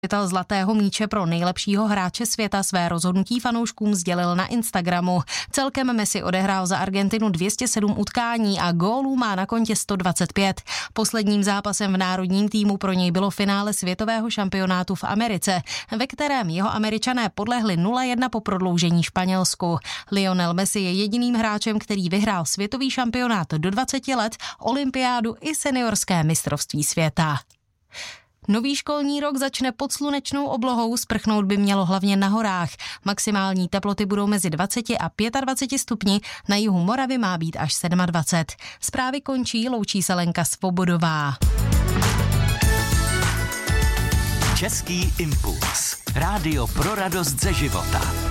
Vyhrál zlatého míče pro nejlepšího hráče světa své rozhodnutí fanouškům sdělil na Instagramu. Celkem Messi odehrál za Argentinu 207 utkání a gólů má na kontě 125. Posledním zápasem v národním týmu pro něj bylo finále světového šampionátu v Americe, ve kterém jeho Američané podlehli 0-1 po prodloužení Španělsku. Lionel Messi je jediným hráčem, který vyhrál světový šampionát do 20 let, olympiádu i seniorské mistrovství světa. Nový školní rok začne pod slunečnou oblohou, sprchnout by mělo hlavně na horách. Maximální teploty budou mezi 20 a 25 stupni, na jihu Moravy má být až 27. Zprávy končí, loučí se Lenka Svobodová. Český impuls. Rádio pro radost ze života.